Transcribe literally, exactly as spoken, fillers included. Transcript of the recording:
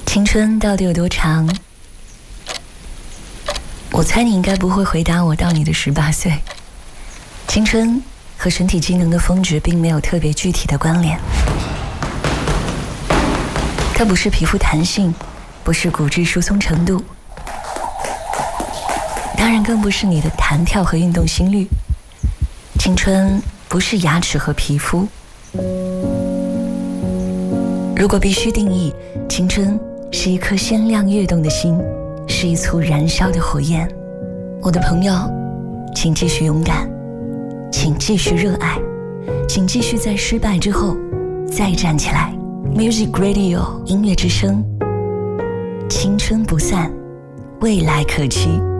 青春到底有多长？我猜你应该不会回答我到你的十八岁。青春和身体机能的峰值并没有特别具体的关联，它不是皮肤弹性，不是骨质疏松程度，当然更不是你的弹跳和运动心率。青春不是牙齿和皮肤。如果必须定义，青春是一颗鲜亮跃动的心，是一簇燃烧的火焰。我的朋友，请继续勇敢，请继续热爱，请继续在失败之后再站起来。 Music Radio 音乐之声，青春不散，未来可期。